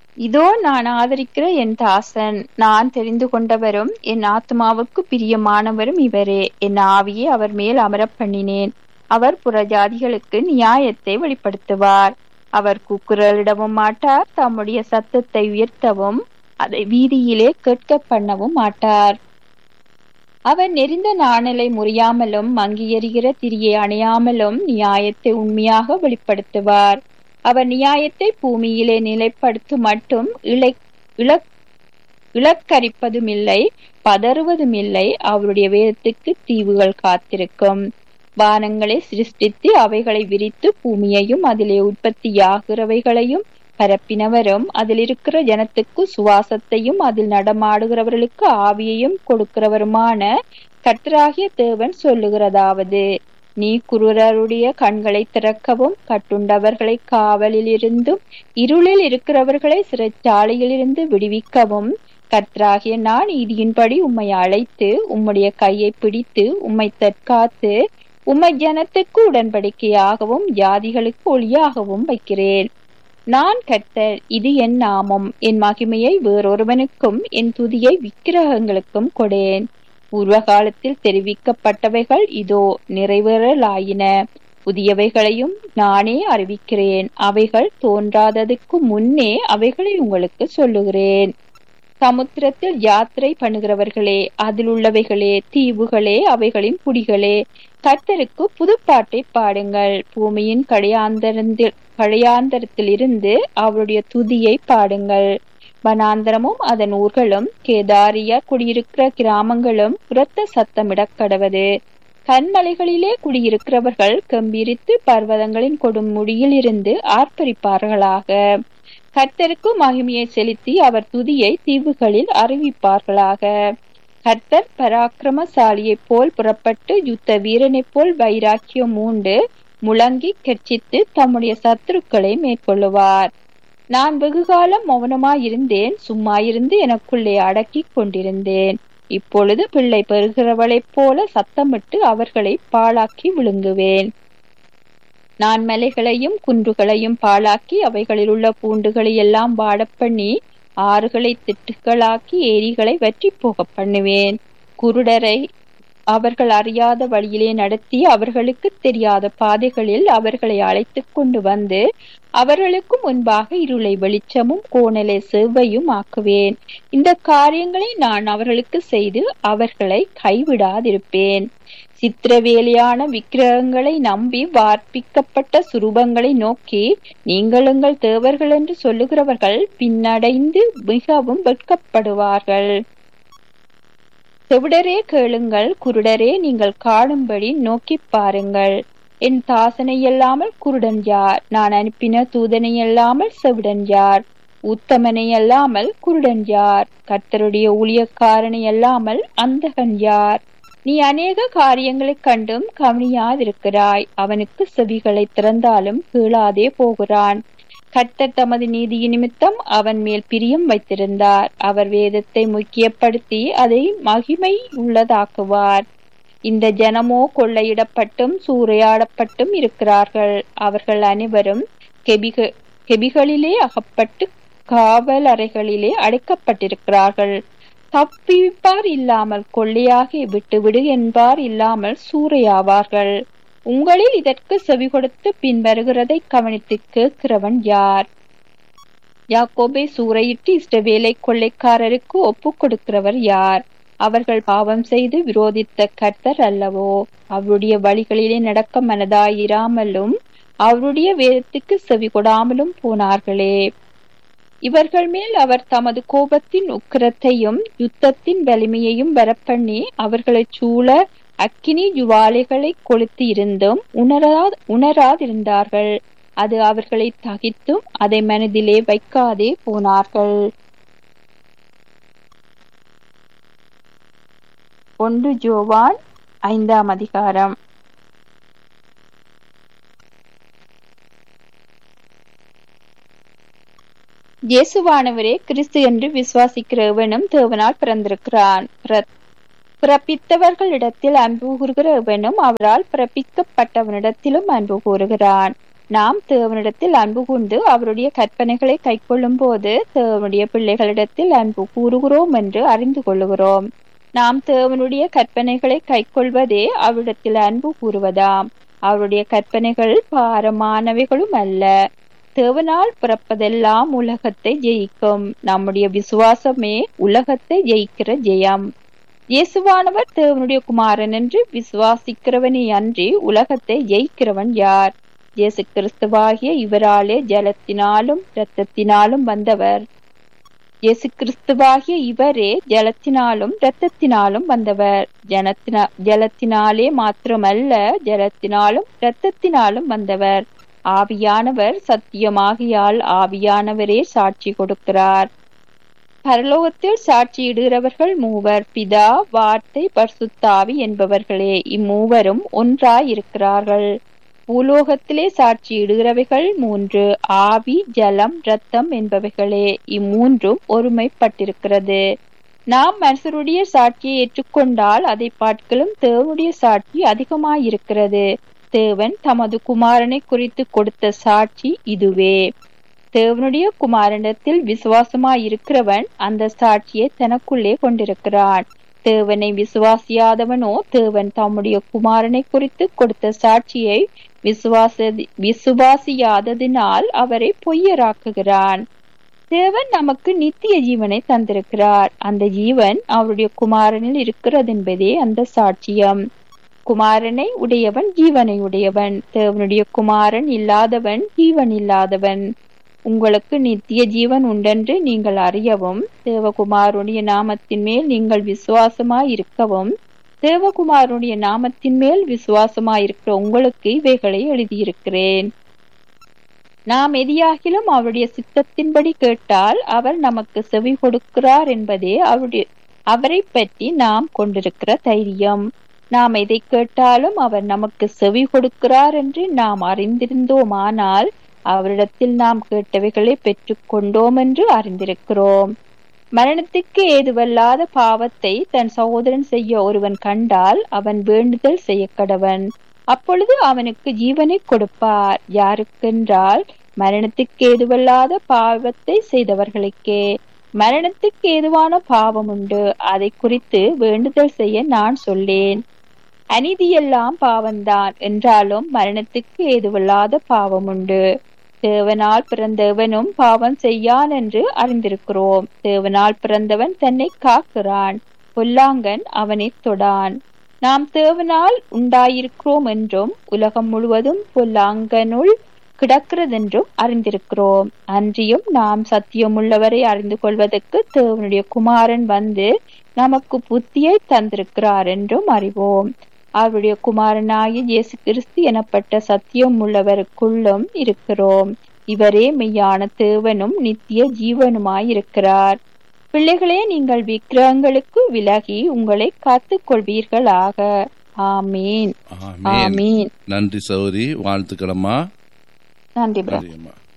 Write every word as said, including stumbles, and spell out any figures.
இதோ நான் ஆதரிக்கிற என் தாசன், நான் தெரிந்து கொண்டவரும் என் ஆத்மாவுக்கு பிரியமானவரும் இவரே. என் ஆவியை அவர் மேல் அமரப் பண்ணினேன். அவர் புறஜாதிகளுக்கு நியாயத்தை வெளிப்படுத்துவார். அவர் கூக்குரலிடவும் மாட்டார், தம்முடைய சத்தத்தை உயர்த்தவும் அதை வீதியிலே கேட்க பண்ணவும் மாட்டார். அவர் நெறிந்த நாணலை முறியாமலும் மங்கியெறிகிற திரியை அணையாமலும் நியாயத்தை உண்மையாக வெளிப்படுத்துவார். அவர் நியாயத்தை பூமியிலே நிலைப்படுத்த மட்டும் இழை இழக் இழக்கரிப்பதுமில்லை, பதறுவதுமில்லை. அவருடைய வேதத்துக்கு தீவுகள் காத்திருக்கும். வானங்களை சிருஷ்டித்து அவைகளை விரித்து பூமியையும் அதிலே உற்பத்தியாகிறவைகளையும் பரப்பினவரும் அதில் இருக்கிற ஜனத்துக்கு சுவாசத்தையும் அதில் நடமாடுகிறவர்களுக்கு ஆவியையும் கொடுக்கிறவருமான கர்த்தராகிய தேவன் சொல்லுகிறதாவது, நீ குருடருடைய கண்களை திறக்கவும் கட்டுண்டவர்களை காவலில் இருந்தும் இருளில் இருக்கிறவர்களை சிறைச்சாலையிலிருந்து விடுவிக்கவும் கர்த்தராகிய நான் நீதியின்படி உம்மை அழைத்து உம்முடைய கையை பிடித்து உம்மை தற்காத்து உம்மை ஜனத்துக்கு உடன்படிக்கையாகவும் ஜாதிகளுக்கு ஒளியாகவும் வைக்கிறேன். நான் கர்த்தர், இது என் நாமம். என் மகிமையை வேறொருவனுக்கும் என் துதியை விக்கிரகங்களுக்கும் கொடேன். பூர்வ காலத்தில் தெரிவிக்கப்பட்டவைகள் இதோ நிறைவேறலாயின. புதியவைகளையும் நானே அறிவிக்கிறேன். அவைகள் தோன்றாததுக்கு முன்னே அவைகளை உங்களுக்கு சொல்லுகிறேன். சமுத்திரத்தில் யாத்திரை பண்ணுகிறவர்களே, அதில் உள்ளவைகளே, தீவுகளே, அவைகளின் குடிகளே, கர்த்தருக்கு புதுப்பாட்டை பாடுங்கள். பூமியின் கடையாந்தரத்தில் கடையாந்தரத்திலிருந்து அவருடைய துதியை பாடுங்கள். வனாந்தரமும் அதன் ஊர்களும் கேதாரியா குடியிருக்கிற கிராமங்களும் உரத்த சத்தமிடக் கடவது. கண்மலைகளிலே குடியிருக்கிறவர்கள் கம்பீரித்து பர்வதங்களின் கொடும் முடியில் இருந்து ஆர்ப்பரிப்பார்களாக. கர்த்தருக்கு மகிமையை செலுத்தி அவர் துதியை தீவுகளில் அறிவிப்பார்களாக. கர்த்தர் பராக்கிரமசாலியைப் போல் புறப்பட்டு யுத்த வீரனைப் போல் வைராக்கியம் மூண்டு முழங்கி கர்ச்சித்து தம்முடைய சத்துருக்களை மேற்கொள்ளுவார். நான் வெகுகாலம் மௌனமாயிருந்தேன், சும்மாயிருந்து எனக்குள்ளே அடக்கி கொண்டிருந்தேன். இப்பொழுது பிள்ளை பெறுகிறவளைப் போல சத்தமிட்டு அவர்களை பாழாக்கி விழுங்குவேன். நான் மலைகளையும் குன்றுகளையும் பாழாக்கி அவைகளில் உள்ள பூண்டுகளை எல்லாம் வாடப்பண்ணி ஆறுகளை திட்டுகளாக்கி ஏரிகளை வற்றி போக பண்ணுவேன். குருடரை அவர்கள் அறியாத வழியிலே நடத்தி அவர்களுக்கு தெரியாத பாதைகளில் அவர்களை அழைத்து கொண்டு வந்து அவர்களுக்கு முன்பாக இருளை வெளிச்சமும் கோணலை செவ்வையும் ஆக்குவேன். இந்த காரியங்களை நான் அவர்களுக்கு செய்து அவர்களை கைவிடாதிருப்பேன். சித்திரவேலையான விக்கிரகங்களை நம்பி வார்ப்பிக்கப்பட்ட சுரூபங்களை நோக்கி நீங்கள் எங்கள் தேவர்கள் என்று சொல்லுகிறவர்கள் பின்னடைந்து மிகவும் வெட்கப்படுவார்கள். செவிடரே கேளுங்கள், குருடரே நீங்கள் காணும்படி நோக்கி பாருங்கள். என் தாசனை அல்லாமல் குருடன் யார்? நான் அனுப்பின தூதனை அல்லாமல் செவிடன் யார்? உத்தமனை அல்லாமல் குருடன் யார்? கர்த்தருடைய ஊழியக்காரனை அல்லாமல் அந்தகன் யார்? நீ அநேக காரியங்களைக் கண்டும் கவனியாதிருக்கிறாய். அவனுக்கு செவிகளை திறந்தாலும் கேளாதே போகிறான். கர்த்தர் தமது நீதிய நிமித்தம் அவன் மேல் பிரியம் வைத்திருந்தார். அவர் வேதத்தை முக்கியப்படுத்தி அதை மகிமை உள்ளதாக்குவார். இந்த ஜனமோ கொள்ளையிடப்பட்டும் சூறையாடப்பட்டும் இருக்கிறார்கள். அவர்கள் அனைவரும் கெபிக கெபிகளிலே அகப்பட்டு காவல் அறைகளிலே அடைக்கப்பட்டிருக்கிறார்கள். தப்பிப்பார் இல்லாமல் கொள்ளையாகி விட்டுவிடு என்பார் இல்லாமல் சூறையாவார்கள். உங்களில் இதற்கு செவி கொடுத்து பின்வருகிறதை கவனித்து கேட்கிறவன் யார்? யாக்கோபை சூறையிட்டு இஸ்ரவேலை கொள்ளைக்காரருக்கு ஒப்பு கொடுக்கிறவர் யார்? அவர்கள் பாவம் செய்து விரோதித்த கர்த்தர் அல்லவோ? அவருடைய வழிகளிலே நடக்க மனதாயிராமலும் அவருடைய வேதத்துக்கு செவி கொடாமலும் போனார்களே. இவர்கள் மேல் அவர் தமது கோபத்தின் உக்கிரத்தையும் யுத்தத்தின் வலிமையையும் வரப்பண்ணி அவர்களை சூழ அக்கினி ஜுவாலைகளை கொளுத்தி இருந்தும் உணரா உணராதிருந்தார்கள். அது அவர்களை தகித்தும் அதை மனதிலே வைக்காதே போனார்கள். ஒன்று யோவான் ஐந்தாம் அதிகாரம். இயேசுவானவரே கிறிஸ்து என்று விசுவாசிக்கிற எவனும் தேவனால் பிறந்திருக்கிறான். பிறப்பித்தவர்களிடத்தில் அன்பு கூறுகிற எவனும் அவரால் பிறப்பிக்கப்பட்டவனிடத்திலும் அன்பு கூறுகிறான். நாம் தேவனிடத்தில் அன்பு கூர்ந்து அவருடைய கற்பனைகளை கைக்கொள்ளும் போது தேவனுடைய பிள்ளைகளிடத்தில் அன்பு கூறுகிறோம் என்று அறிந்து கொள்ளுகிறோம். நாம் தேவனுடைய கற்பனைகளை கைக்கொள்வதே அவரிடத்தில் அன்பு கூறுவதாம். அவருடைய கற்பனைகள் பாரமானவைகளும் அல்ல. தேவனால் பிறப்பதெல்லாம் உலகத்தை ஜெயிக்கும். நம்முடைய விசுவாசமே உலகத்தை ஜெயிக்கிற ஜெயம். இயேசுவானவர் தேவனுடைய குமாரன் என்று விசுவாசிக்கிறவனே அன்றி உலகத்தை ஜெயிக்கிறவன் யார்? இயேசு கிறிஸ்துவாகிய இவராலே ஜலத்தினாலும் இரத்தத்தினாலும் வந்தவர். இயேசு கிறிஸ்துவாகிய இவரே ஜலத்தினாலும் இரத்தத்தினாலும் வந்தவர். ஜனத்தினா ஜலத்தினாலே மாத்திரமல்ல, ஜலத்தினாலும் இரத்தத்தினாலும் வந்தவர். ஆவியானவர் சத்தியமாகியால் ஆவியானவரே சாட்சி கொடுக்கிறார். பரலோகத்தில் சாட்சியிடுகிறவர்கள் மூவர், பிதா, வார்த்தை, பரிசுத்தாவி என்பவர்களே. இம்மூவரும் ஒன்றாயிருக்கிறார்கள். பூலோகத்திலே சாட்சியிடுகிறவைகள் மூன்று, ஆவி, ஜலம், இரத்தம் என்பவைகளே. இம்மூன்றும் ஒருமைப்பட்டிருக்கிறது. நாம் மனுஷருடைய சாட்சியை ஏற்றுக்கொண்டால் அதை பார்க்கலும் தேவனுடைய சாட்சி அதிகமாயிருக்கிறது. தேவன் தமது குமாரனை குறித்து கொடுத்த சாட்சி இதுவே. தேவனுடைய குமாரனிடத்தில் விசுவாசமாயிருக்கிறவன் அந்த சாட்சியை தனக்குள்ளே கொண்டிருக்கிறான். தேவனை விசுவாசியாதவனோ தேவன் தம்முடைய குமாரனை குறித்து கொடுத்த சாட்சியை விசுவாச விசுவாசியாததினால் அவரை பொய்யராக்குகிறான். தேவன் நமக்கு நித்திய ஜீவனை தந்திருக்கிறார். அந்த ஜீவன் அவருடைய குமாரனில் இருக்கிறது என்பதே அந்த சாட்சியம். குமாரனை உடையவன் ஜீவனை உடையவன். தேவனுடைய குமாரன் இல்லாதவன் ஜீவன் இல்லாதவன். உங்களுக்கு நித்திய ஜீவன் உண்டென்று நீங்கள் அறியவும், தேவகுமாரனுடைய நாமத்தின் மேல் நீங்கள் விசுவாசமாய் இருக்கவும், தேவகுமாரனுடைய நாமத்தின் மேல் விசுவாசமாயிருக்கிற உங்களுக்கு இவைகளை எழுதியிருக்கிறேன். நாம் எதியாகிலும் அவருடைய சித்தத்தின்படி கேட்டால் அவர் நமக்கு செவி கொடுக்கிறார் என்பதே அவருடைய அவரை பற்றி நாம் கொண்டிருக்கிற தைரியம். நாம் எதை கேட்டாலும் அவர் நமக்கு செவி கொடுக்கிறார் என்று நாம் அறிந்திருந்தோமானால் அவரிடத்தில் நாம் கேட்டவைகளை பெற்று கொண்டோம் என்று அறிந்திருக்கிறோம். மரணத்துக்கு ஏதுவல்லாத பாவத்தை தன் சகோதரன் செய்ய ஒருவன் கண்டால் அவன் வேண்டுதல் செய்ய கடவன். அப்பொழுது அவனுக்கு ஜீவனை கொடுப்பார். யாருக்கென்றால் மரணத்துக்கு ஏதுவல்லாத பாவத்தை செய்தவர்களுக்கே. மரணத்துக்கு ஏதுவான பாவம் உண்டு, அதை குறித்து வேண்டுதல் செய்ய நான் சொல்லேன். அநீதியெல்லாம் பாவம்தான், என்றாலும் மரணத்துக்கு ஏதுவல்லாத பாவம் உண்டு. தேவனால் பிறந்தவனும் பாவம் செய்யான் என்று அறிந்திருக்கிறோம். தேவனால் பிறந்தவன் தன்னை காக்கிறான், பொல்லாங்கன் அவனை தொடான். நாம் தேவனால் உண்டாயிருக்கிறோம் என்றும் உலகம் முழுவதும் பொல்லாங்கனுள் கிடக்கிறதென்றும் அறிந்திருக்கிறோம். அன்றியும் நாம் சத்தியமுள்ளவரை அறிந்து கொள்வதற்கு தேவனுடைய குமாரன் வந்து நமக்கு புத்தியை தந்திருக்கிறார் என்றும் அறிவோம். அவருடைய குமாரனாகிய இயேசு கிறிஸ்து எனப்பட்ட சத்தியம் உள்ளவருக்குள்ளும் இருக்கிறோம். இவரே மெய்யான தேவனும் நித்திய ஜீவனுமாயிருக்கிறார். பிள்ளைகளே, நீங்கள் விக்கிரகங்களுக்கு விலகி உங்களை காத்துக் கொள்வீர்களாக. ஆமீன். ஆமீன். நன்றி சௌரி, வாழ்த்துக்களம்மா. நன்றி.